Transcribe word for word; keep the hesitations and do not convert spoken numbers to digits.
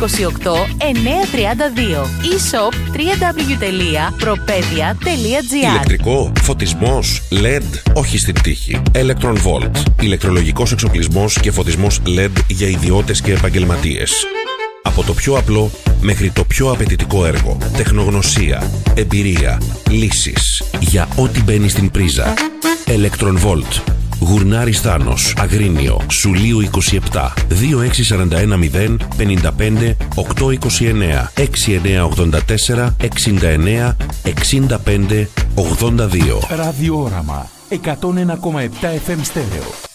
είκοσι οκτώ εννιακόσια τριάντα δύο. e-shop double-u double-u double-u τελεία propedia τελεία gr. Ηλεκτρικό, φωτισμός, ελ ι ντι, όχι στην τύχη. Electron Volt. Ηλεκτρολογικός εξοπλισμός και φωτισμός ελ ι ντι για ιδιώτες και επαγγελματίες. Από το πιο απλό μέχρι το πιο απαιτητικό έργο. Τεχνογνωσία, εμπειρία, λύσεις. Για ό,τι μπαίνει στην πρίζα. Electron Volt. Γουρνάρης Θάνος, Αγρίνιο, Σουλίου είκοσι επτά, δύο έξι τέσσερα ένα μηδέν πέντε πέντε οκτώ δύο εννέα, έξι εννέα οκτώ τέσσερα εξήντα εννέα εξήντα πέντε ογδόντα δύο. Ραδιόραμα εκατόν ένα κόμμα επτά εφ εμ στέρεο.